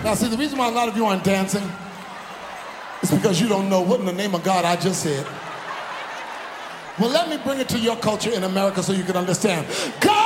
Now, see, the reason why a lot of you aren't dancing is because you don't know what in the name of God I just said. Well, let me bring it to your culture in America so you can understand. God